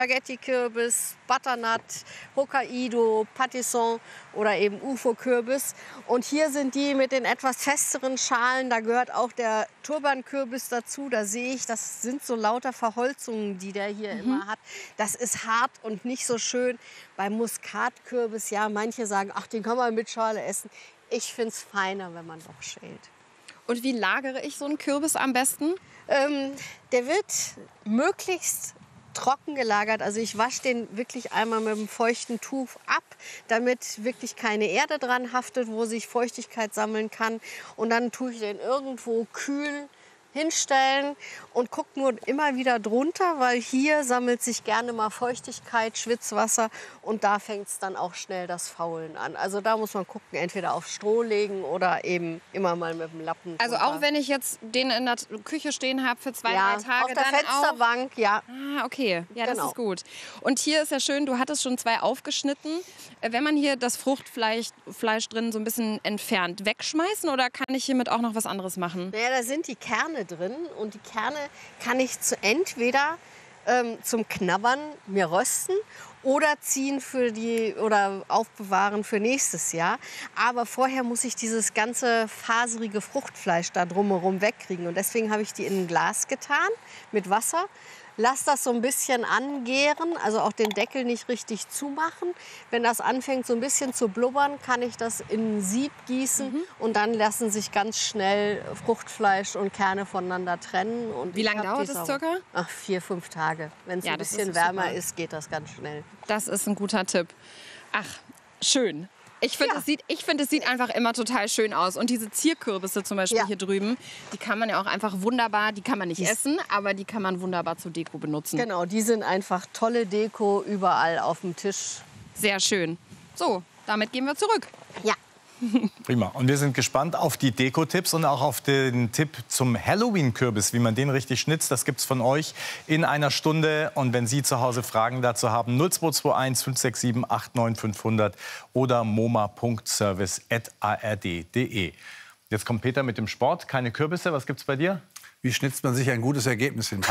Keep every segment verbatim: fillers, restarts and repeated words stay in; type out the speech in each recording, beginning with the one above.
Spaghetti-Kürbis, Butternut, Hokkaido, Patisson oder eben U F O-Kürbis. Und hier sind die mit den etwas festeren Schalen. Da gehört auch der Turban-Kürbis dazu. Da sehe ich, das sind so lauter Verholzungen, die der hier mhm. immer hat. Das ist hart und nicht so schön. Beim Muskatkürbis, ja, manche sagen, ach, den kann man mit Schale essen. Ich finde es feiner, wenn man doch schält. Und wie lagere ich so einen Kürbis am besten? Ähm, der wird möglichst trocken gelagert. Also ich wasche den wirklich einmal mit einem feuchten Tuch ab, damit wirklich keine Erde dran haftet, wo sich Feuchtigkeit sammeln kann. Und dann tue ich den irgendwo kühl hinstellen und gucke nur immer wieder drunter, weil hier sammelt sich gerne mal Feuchtigkeit, Schwitzwasser und da fängt es dann auch schnell das Faulen an. Also da muss man gucken, entweder auf Stroh legen oder eben immer mal mit dem Lappen drunter. Also auch wenn ich jetzt den in der Küche stehen habe für zwei, ja, drei Tage, auf der dann Fensterbank, auch? ja. Ah, okay, ja, das genau. ist gut. Und hier ist ja schön, du hattest schon zwei aufgeschnitten. Wenn man hier das Fruchtfleisch Fleisch drin so ein bisschen entfernt, wegschmeißen oder kann ich hiermit auch noch was anderes machen? Ja, da sind die Kerne drin und die Kerne kann ich zu entweder ähm, zum Knabbern mir rösten oder ziehen für die oder aufbewahren für nächstes Jahr. Aber vorher muss ich dieses ganze faserige Fruchtfleisch da drumherum wegkriegen und deswegen habe ich die in ein Glas getan mit Wasser. Lass das so ein bisschen angären, also auch den Deckel nicht richtig zumachen. Wenn das anfängt so ein bisschen zu blubbern, kann ich das in ein Sieb gießen mhm. und dann lassen sich ganz schnell Fruchtfleisch und Kerne voneinander trennen. Und wie lange dauert das circa? Ach, vier, fünf Tage. Wenn es ja, ein bisschen ist wärmer super. ist, geht das ganz schnell. Das ist ein guter Tipp. Ach, schön. Ich finde, ja. es, sieht, ich find, es sieht einfach immer total schön aus. Und diese Zierkürbisse zum Beispiel ja. hier drüben, die kann man ja auch einfach wunderbar, die kann man nicht die essen, aber die kann man wunderbar zur Deko benutzen. Genau, die sind einfach tolle Deko überall auf dem Tisch. Sehr schön. So, damit gehen wir zurück. Ja. Prima. Und wir sind gespannt auf die Deko-Tipps und auch auf den Tipp zum Halloween-Kürbis, wie man den richtig schnitzt. Das gibt's von euch in einer Stunde. Und wenn Sie zu Hause Fragen dazu haben, null zwei zwei eins fünf sechs sieben acht neun fünf null null oder moma punkt service at a r d punkt d e. Jetzt kommt Peter mit dem Sport. Keine Kürbisse. Was gibt's bei dir? Wie schnitzt man sich ein gutes Ergebnis hin?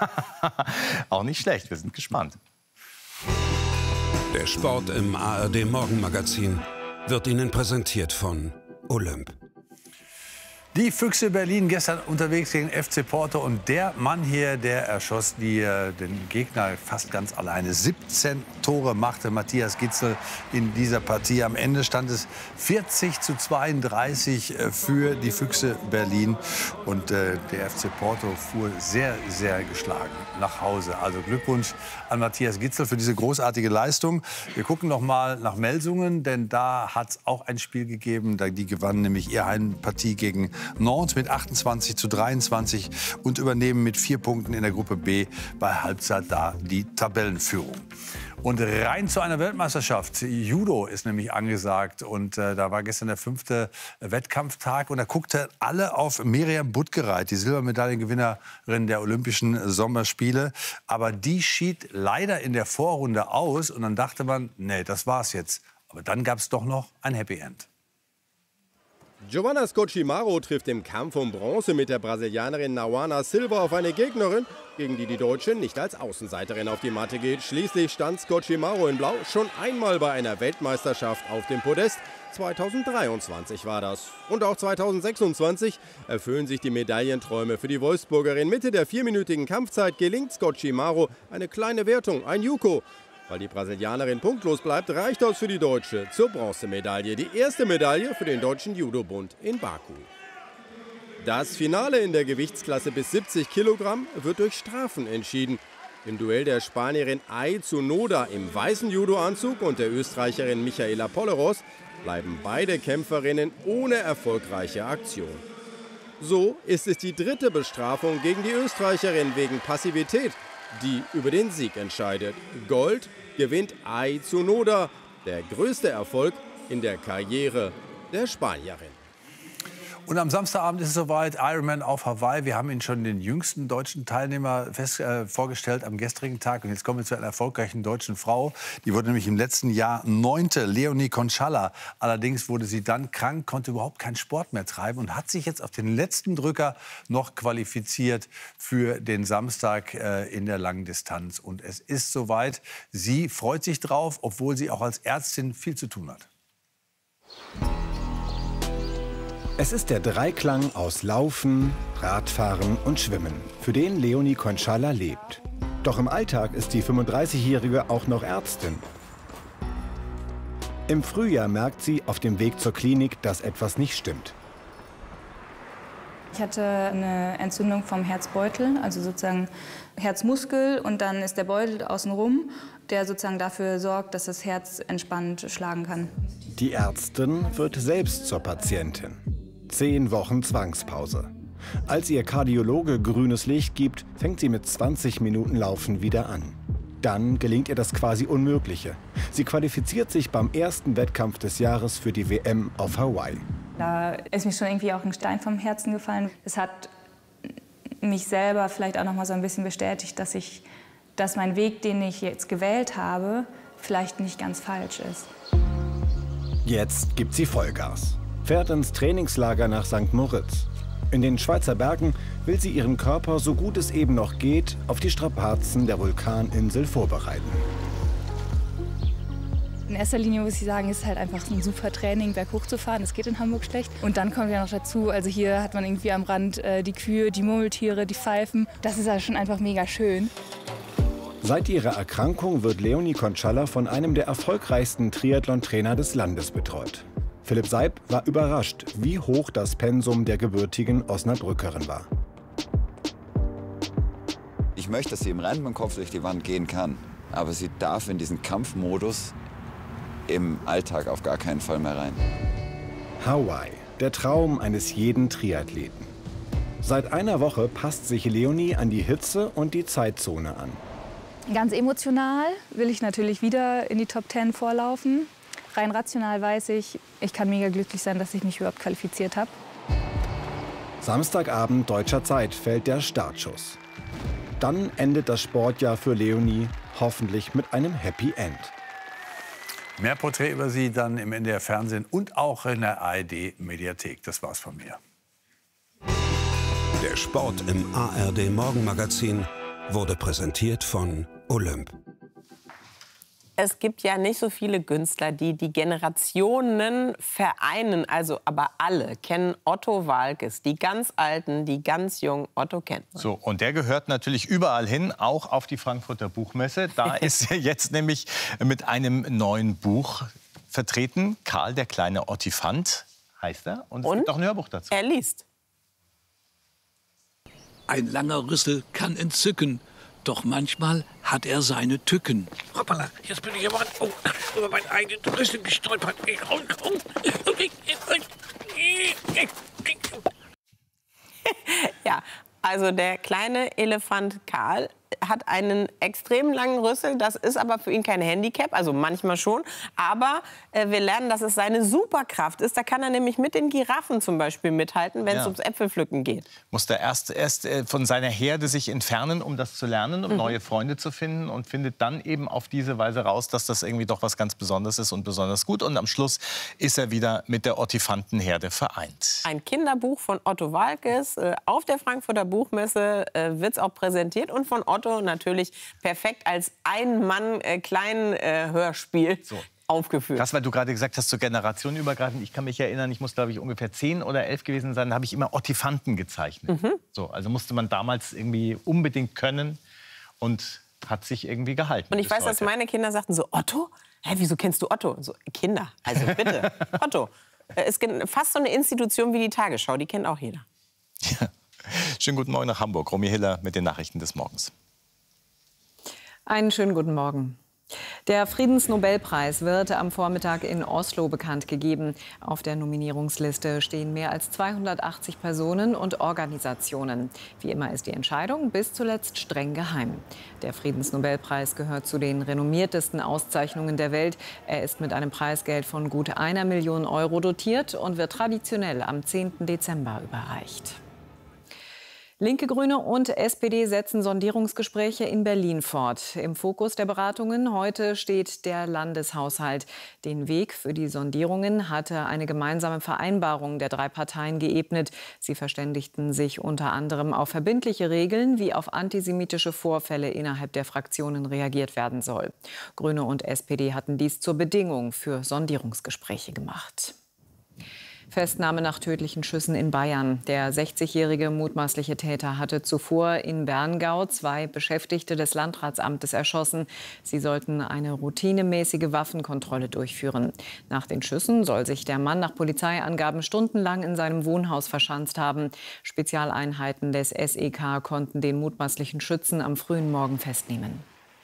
Auch nicht schlecht. Wir sind gespannt. Der Sport im A R D-Morgenmagazin wird Ihnen präsentiert von Olymp. Die Füchse Berlin gestern unterwegs gegen F C Porto und der Mann hier, der erschoss die, äh, den Gegner fast ganz alleine. siebzehn Tore machte Matthias Gidsel in dieser Partie. Am Ende stand es vierzig zu zweiunddreißig für die Füchse Berlin und äh, der F C Porto fuhr sehr, sehr geschlagen nach Hause. Also Glückwunsch an Matthias Gidsel für diese großartige Leistung. Wir gucken noch mal nach Melsungen, denn da hat es auch ein Spiel gegeben. Die gewannen nämlich ihre Heimpartie gegen Nantes mit achtundzwanzig zu dreiundzwanzig und übernehmen mit vier Punkten in der Gruppe B bei Halbzeit da die Tabellenführung. Und rein zu einer Weltmeisterschaft. Judo ist nämlich angesagt. Und äh, da war gestern der fünfte Wettkampftag. Und da guckten alle auf Miriam Buttgereit, die Silbermedaillengewinnerin der Olympischen Sommerspiele. Aber die schied leider in der Vorrunde aus. Und dann dachte man, nee, das war's jetzt. Aber dann gab es doch noch ein Happy End. Giovanna Scocchimaro trifft im Kampf um Bronze mit der Brasilianerin Nauana Silva auf eine Gegnerin, gegen die die Deutsche nicht als Außenseiterin auf die Matte geht. Schließlich stand Scocchimaro in Blau schon einmal bei einer Weltmeisterschaft auf dem Podest. zweitausenddreiundzwanzig war das. Und auch zweitausendsechsundzwanzig erfüllen sich die Medaillenträume für die Wolfsburgerin. Mitte der vierminütigen Kampfzeit gelingt Scocchimaro eine kleine Wertung, ein Juko. Weil die Brasilianerin punktlos bleibt, reicht das für die Deutsche zur Bronzemedaille. Die erste Medaille für den Deutschen Judobund in Baku. Das Finale in der Gewichtsklasse bis siebzig Kilogramm wird durch Strafen entschieden. Im Duell der Spanierin Ai Tsunoda im weißen Judoanzug und der Österreicherin Michaela Polleros bleiben beide Kämpferinnen ohne erfolgreiche Aktion. So ist es die dritte Bestrafung gegen die Österreicherin wegen Passivität, die über den Sieg entscheidet. Gold gewinnt Ai Tsunoda, der größte Erfolg in der Karriere der Spanierin. Und am Samstagabend ist es soweit, Ironman auf Hawaii. Wir haben Ihnen schon den jüngsten deutschen Teilnehmer fest, äh, vorgestellt am gestrigen Tag. Und jetzt kommen wir zu einer erfolgreichen deutschen Frau. Die wurde nämlich im letzten Jahr neunte, Leonie Konchalla. Allerdings wurde sie dann krank, konnte überhaupt keinen Sport mehr treiben und hat sich jetzt auf den letzten Drücker noch qualifiziert für den Samstag äh, in der langen Distanz. Und es ist soweit. Sie freut sich drauf, obwohl sie auch als Ärztin viel zu tun hat. Es ist der Dreiklang aus Laufen, Radfahren und Schwimmen, für den Leonie Konchalla lebt. Doch im Alltag ist die fünfunddreißigjährige auch noch Ärztin. Im Frühjahr merkt sie auf dem Weg zur Klinik, dass etwas nicht stimmt. Ich hatte eine Entzündung vom Herzbeutel, also sozusagen Herzmuskel, und dann ist der Beutel außenrum, der sozusagen dafür sorgt, dass das Herz entspannt schlagen kann. Die Ärztin wird selbst zur Patientin. Zehn Wochen Zwangspause. Als ihr Kardiologe grünes Licht gibt, fängt sie mit zwanzig Minuten Laufen wieder an. Dann gelingt ihr das quasi Unmögliche. Sie qualifiziert sich beim ersten Wettkampf des Jahres für die W M auf Hawaii. Da ist mir schon irgendwie auch ein Stein vom Herzen gefallen. Es hat mich selber vielleicht auch noch mal so ein bisschen bestätigt, dass ich, dass mein Weg, den ich jetzt gewählt habe, vielleicht nicht ganz falsch ist. Jetzt gibt sie Vollgas. Fährt ins Trainingslager nach Sankt Moritz. In den Schweizer Bergen will sie ihren Körper, so gut es eben noch geht, auf die Strapazen der Vulkaninsel vorbereiten. In erster Linie muss ich sagen, ist es halt einfach ein super Training, berghoch zu fahren. Das geht in Hamburg schlecht. Und dann kommt ja noch dazu, also hier hat man irgendwie am Rand äh, die Kühe, die Murmeltiere, die Pfeifen. Das ist ja schon einfach mega schön. Seit ihrer Erkrankung wird Leonie Konchalla von einem der erfolgreichsten Triathlon-Trainer des Landes betreut. Philipp Seib war überrascht, wie hoch das Pensum der gebürtigen Osnabrückerin war. Ich möchte, dass sie im Rennen mit dem Kopf durch die Wand gehen kann. Aber sie darf in diesen Kampfmodus im Alltag auf gar keinen Fall mehr rein. Hawaii, der Traum eines jeden Triathleten. Seit einer Woche passt sich Leonie an die Hitze und die Zeitzone an. Ganz emotional will ich natürlich wieder in die Top Ten vorlaufen. Rein rational weiß ich, ich kann mega glücklich sein, dass ich mich überhaupt qualifiziert habe. Samstagabend deutscher Zeit fällt der Startschuss. Dann endet das Sportjahr für Leonie hoffentlich mit einem Happy End. Mehr Porträt über sie dann im N D R Fernsehen und auch in der A R D Mediathek. Das war's von mir. Der Sport im A R D Morgenmagazin wurde präsentiert von Olymp. Es gibt ja nicht so viele Künstler, die die Generationen vereinen. Also, aber alle kennen Otto Waalkes. Die ganz Alten, die ganz Jungen. Otto kennt man. So, und der gehört natürlich überall hin, auch auf die Frankfurter Buchmesse. Da ist er jetzt nämlich mit einem neuen Buch vertreten. Karl, der kleine Ottifant heißt er. Und es Und gibt auch ein Hörbuch dazu. Er liest. Ein langer Rüssel kann entzücken. Doch manchmal hat er seine Tücken. Hoppala, jetzt bin ich aber oh, über meinen eigenen Rüssel gestolpert. Ja, also der kleine Elefant Karl hat einen extrem langen Rüssel. Das ist aber für ihn kein Handicap, also manchmal schon. Aber äh, wir lernen, dass es seine Superkraft ist. Da kann er nämlich mit den Giraffen zum Beispiel mithalten, wenn es Ja. ums Äpfelpflücken geht. Muss er erst, erst äh, von seiner Herde sich entfernen, um das zu lernen, um Mhm. neue Freunde zu finden, und findet dann eben auf diese Weise raus, dass das irgendwie doch was ganz Besonderes ist und besonders gut. Und am Schluss ist er wieder mit der Ottifantenherde vereint. Ein Kinderbuch von Otto Waalkes. Äh, auf der Frankfurter Buchmesse äh, wird es auch präsentiert. Und von Otto natürlich perfekt als Ein-Mann-Klein-Hörspiel äh, so aufgeführt. Krass, weil du gerade gesagt hast, so generationenübergreifend. Ich kann mich erinnern, ich muss, glaube ich, ungefähr zehn oder elf gewesen sein, da habe ich immer Ottifanten gezeichnet. Mhm. So, also musste man damals irgendwie unbedingt können und hat sich irgendwie gehalten. Und ich bis weiß, dass heute. meine Kinder sagten so, Otto? Hä, wieso kennst du Otto? So, Kinder, also bitte, Otto. Äh, ist gen- fast so eine Institution wie die Tagesschau, die kennt auch jeder. Ja. Schönen guten Morgen nach Hamburg. Romy Hiller mit den Nachrichten des Morgens. Einen schönen guten Morgen. Der Friedensnobelpreis wird am Vormittag in Oslo bekannt gegeben. Auf der Nominierungsliste stehen mehr als zweihundertachtzig Personen und Organisationen. Wie immer ist die Entscheidung bis zuletzt streng geheim. Der Friedensnobelpreis gehört zu den renommiertesten Auszeichnungen der Welt. Er ist mit einem Preisgeld von gut einer Million Euro dotiert und wird traditionell am zehnten Dezember überreicht. Linke, Grüne und S P D setzen Sondierungsgespräche in Berlin fort. Im Fokus der Beratungen heute steht der Landeshaushalt. Den Weg für die Sondierungen hatte eine gemeinsame Vereinbarung der drei Parteien geebnet. Sie verständigten sich unter anderem auf verbindliche Regeln, wie auf antisemitische Vorfälle innerhalb der Fraktionen reagiert werden soll. Grüne und S P D hatten dies zur Bedingung für Sondierungsgespräche gemacht. Festnahme nach tödlichen Schüssen in Bayern. Der sechzigjährige mutmaßliche Täter hatte zuvor in Berngau zwei Beschäftigte des Landratsamtes erschossen. Sie sollten eine routinemäßige Waffenkontrolle durchführen. Nach den Schüssen soll sich der Mann nach Polizeiangaben stundenlang in seinem Wohnhaus verschanzt haben. Spezialeinheiten des S E K konnten den mutmaßlichen Schützen am frühen Morgen festnehmen.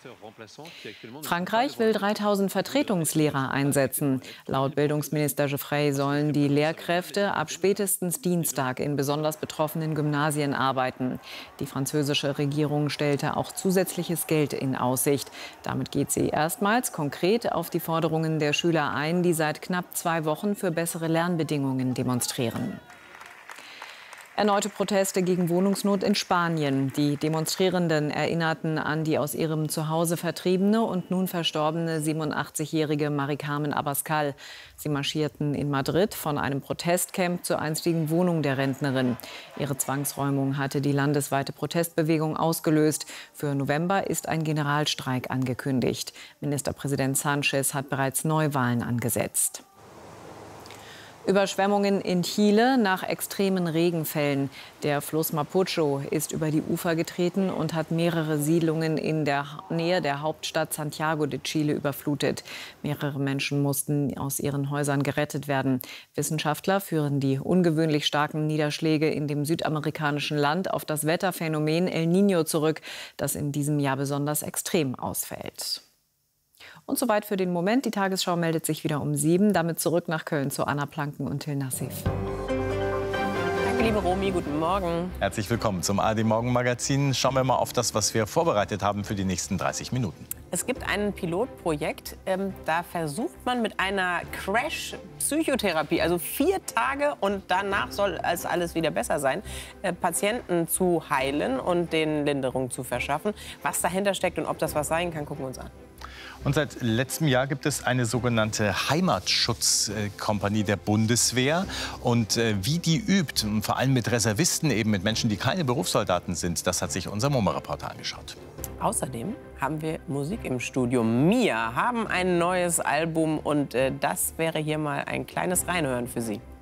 Frankreich will dreitausend Vertretungslehrer einsetzen. Laut Bildungsminister Geoffrey sollen die Lehrkräfte ab spätestens Dienstag in besonders betroffenen Gymnasien arbeiten. Die französische Regierung stellte auch zusätzliches Geld in Aussicht. Damit geht sie erstmals konkret auf die Forderungen der Schüler ein, die seit knapp zwei Wochen für bessere Lernbedingungen demonstrieren. Erneute Proteste gegen Wohnungsnot in Spanien. Die Demonstrierenden erinnerten an die aus ihrem Zuhause vertriebene und nun verstorbene siebenundachtzigjährige Mari Carmen Abascal. Sie marschierten in Madrid von einem Protestcamp zur einstigen Wohnung der Rentnerin. Ihre Zwangsräumung hatte die landesweite Protestbewegung ausgelöst. Für November ist ein Generalstreik angekündigt. Ministerpräsident Sánchez hat bereits Neuwahlen angesetzt. Überschwemmungen in Chile nach extremen Regenfällen. Der Fluss Mapocho ist über die Ufer getreten und hat mehrere Siedlungen in der Nähe der Hauptstadt Santiago de Chile überflutet. Mehrere Menschen mussten aus ihren Häusern gerettet werden. Wissenschaftler führen die ungewöhnlich starken Niederschläge in dem südamerikanischen Land auf das Wetterphänomen El Niño zurück, das in diesem Jahr besonders extrem ausfällt. Und soweit für den Moment. Die Tagesschau meldet sich wieder um sieben. Damit zurück nach Köln zu Anna Planken und Till Nassif. Danke, liebe Romy. Guten Morgen. Herzlich willkommen zum A R D-Morgenmagazin. Schauen wir mal auf das, was wir vorbereitet haben für die nächsten dreißig Minuten. Es gibt ein Pilotprojekt, ähm, da versucht man mit einer Crash-Psychotherapie, also vier Tage und danach soll es alles wieder besser sein, äh, Patienten zu heilen und denen Linderung zu verschaffen. Was dahinter steckt und ob das was sein kann, gucken wir uns an. Und seit letztem Jahr gibt es eine sogenannte Heimatschutzkompanie der Bundeswehr. Und äh, wie die übt, vor allem mit Reservisten, eben mit Menschen, die keine Berufssoldaten sind, das hat sich unser MoMA-Reporter angeschaut. Außerdem haben wir Musik im Studio. Mia haben ein neues Album und äh, das wäre hier mal ein kleines Reinhören für Sie.